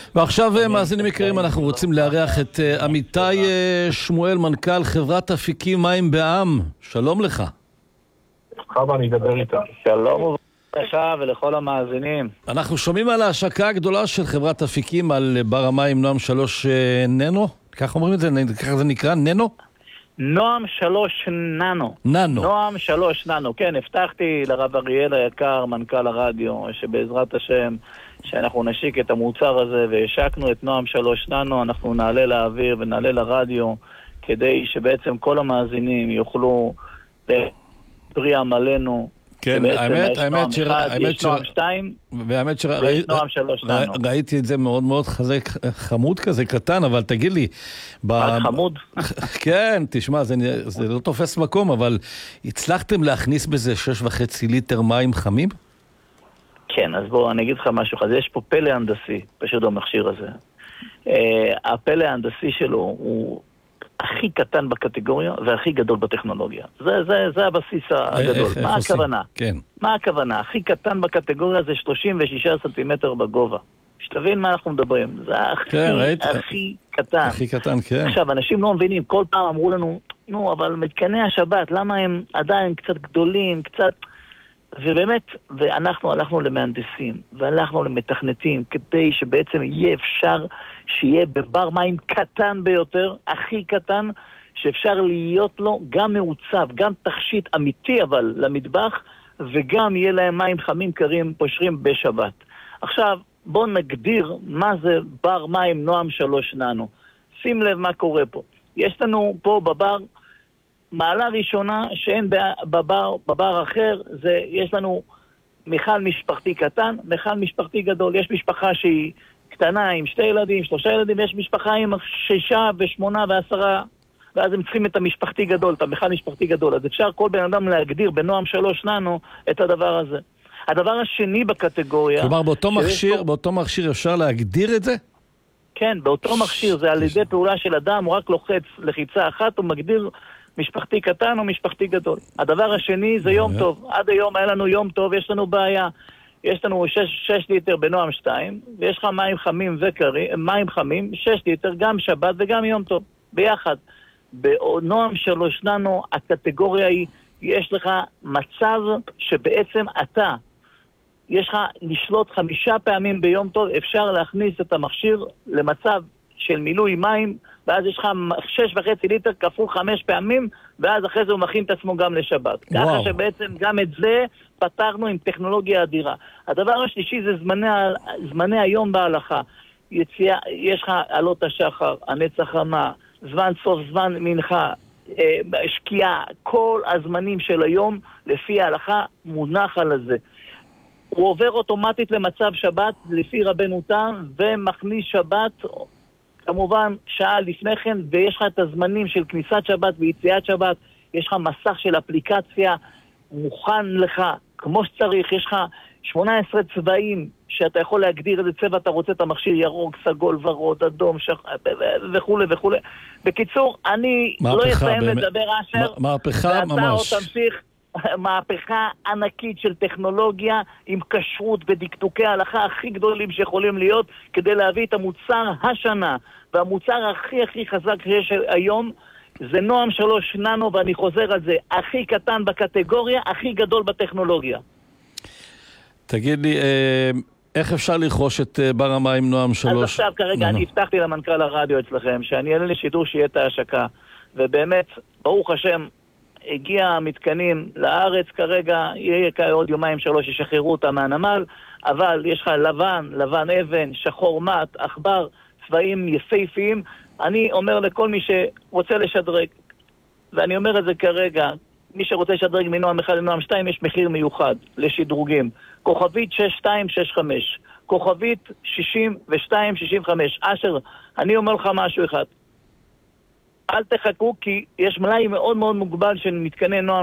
ועכשיו, מאזינים יקרים, אנחנו רוצים לארח את אמיתי שמואל, מנכ"ל חברת אפיקים מים בע"מ. שלום לך. חווה, אני אדבר איתה. שלום לך ולכל המאזינים. אנחנו שומעים על ההשקה הגדולה של חברת אפיקים על בר המים נועם 3 ננו. כך אומרים את זה? ככה זה נקרא? ננו? נועם 3 ננו. ננו. נועם 3 ננו. כן, הבטחתי לרב אריאל היקר, מנכ"ל הרדיו, שבעזרת השם שאנחנו נשיק את המוצר הזה, והשקנו את נועם 3 ננו. אנחנו נעלה לאוויר ונעלה לרדיו, כדי שבעצם כל המאזינים יוכלו פרי עמלנו. כן, האמת יש נועם 2 ויש נועם 3 ננו. ראיתי את זה מאוד מאוד חמוד כזה, קטן, אבל תגיד לי... חמוד? כן, תשמע, זה לא תופס מקום, אבל הצלחתם להכניס בזה 6.5 ליטר מים חמים? כן, אז בוא, אני אגיד לך משהו אחד. יש פה פלא הנדסי, פשוט במכשיר הזה. הפלא ההנדסי שלו הוא הכי קטן בקטגוריה והכי גדול בטכנולוגיה. זה הבסיס הגדול. מה הכוונה? כן. מה הכוונה? הכי קטן בקטגוריה זה 36 סנטימטר בגובה. שתבין מה אנחנו מדברים. זה הכי קטן. הכי קטן, כן. עכשיו, אנשים לא מבינים. כל פעם אמרו לנו, נו, אבל מתקני השבת, למה הם עדיין קצת גדולים, קצת... ובאמת, ואנחנו הלכנו למהנדסים, והלכנו למתכנתים, כדי שבעצם יהיה אפשר שיהיה בבר מים קטן ביותר, הכי קטן, שאפשר להיות לו גם מעוצב, גם תכשיט אמיתי אבל למטבח, וגם יהיה להם מים חמים קרים פושרים בשבת. עכשיו, בואו נגדיר מה זה בר מים נועם 3 ננו. שים לב מה קורה פה. יש לנו פה בבר... מעלה ראשונה שאין בבר אחר, זה יש לנו מיכל משפחתי קטן, מיכל משפחתי גדול. יש משפחה שהיא קטנה עם 2 ילדים, 3 ילדים, ויש משפחה עם 6 ו8 ו10, ואז הם צריכים את המשפחתי גדול, את המיכל משפחתי גדול. אז אפשר כל בן אדם להגדיר בנועם 3 ננו את הדבר הזה. הדבר השני בקטגוריה... כלומר, באותו מכשיר אפשר להגדיר את זה? כן, באותו מכשיר, זה על ידי פעולה של אדם, הוא רק לוחץ לחיצה אחת, הוא מגדיר... משפחתי קטן או משפחתי גדול. הדבר השני זה יום טוב. עד היום היה לנו יום טוב, יש לנו בעיה. יש לנו 6 ליטר בנועם 2, ויש לך מים חמים וקרים, מים חמים, 6 ליטר, גם שבת וגם יום טוב, ביחד. בנועם 3 ננו, הקטגוריה היא, יש לך מצב שבעצם אתה, יש לך לשלוט 5 פעמים ביום טוב, אפשר להכניס את המכשיר למצב של מילוי מים, ואז יש לך 6.5 ליטר כפול 5 פעמים, ואז אחרי זה הוא מכין את עצמו גם לשבת. ככה שבעצם גם את זה פתרנו עם טכנולוגיה אדירה. הדבר השלישי זה זמני היום בהלכה. יש לך עלות השחר, הנץ החמה, זמן סוף, זמן מנחה, שקיעה, כל הזמנים של היום, לפי ההלכה, מונח על זה. הוא עובר אוטומטית למצב שבת, לפי רבנו תם, ומכניס שבת... כמובן שעה לפני כן, ויש לך את הזמנים של כניסת שבת ויציאת שבת, יש לך מסך של אפליקציה מוכן לך כמו שצריך, יש לך 18 צבעים שאתה יכול להגדיר איזה צבע אתה רוצה, את המכשיר ירוק, סגול, ורוד, אדום, וכו' וכו'. בקיצור, אני לא אסיים לדבר אשר, מהפכה ממש. ואתה עוד תמשיך. מהפכה ענקית של טכנולוגיה עם כשרות ודקדוקי ההלכה הכי גדולים שיכולים להיות כדי להביא את המוצר השנה, והמוצר הכי חזק שיש היום זה נועם 3 ננו, ואני חוזר על זה, הכי קטן בקטגוריה, הכי גדול בטכנולוגיה. תגיד לי, איך אפשר לרכוש את בר המים נועם 3 ננו? אז עכשיו כרגע אני הבטחתי למנכ"ל הרדיו אצלכם שאני אעלה לשידור שיהיה את ההשקה, ובאמת ברוך השם הגיע המתקנים לארץ כרגע, יהיה עוד 2-3 ישחררו אותה מהנמל, אבל יש לך לבן אבן, שחור מת, עכבר, צבעים יפהפיים. אני אומר לכל מי שרוצה לשדרג, ואני אומר את זה כרגע, מי שרוצה לשדרג מנועם 1 לנועם 2, יש מחיר מיוחד לשדרוגים. כוכבית 6265, כוכבית 6265. אשר, אני אומר לך משהו אחד. אל תחכו, כי יש מלאי מאוד מאוד מוגבל של מתקני נועם